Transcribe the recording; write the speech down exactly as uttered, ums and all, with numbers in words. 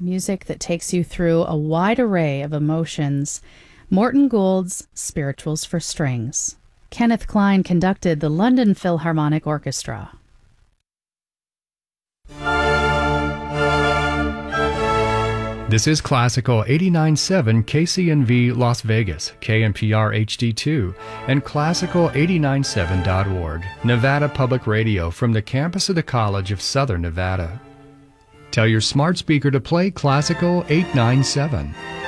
music that takes you through a wide array of emotions. Morton Gould's Spirituals for Strings. Kenneth Klein conducted the London Philharmonic Orchestra. This is Classical eighty-nine point seven K C N V Las Vegas, K N P R H D two, and Classical eighty-nine point seven dot org, Nevada Public Radio from the campus of the College of Southern Nevada. Tell your smart speaker to play Classical eight nine seven.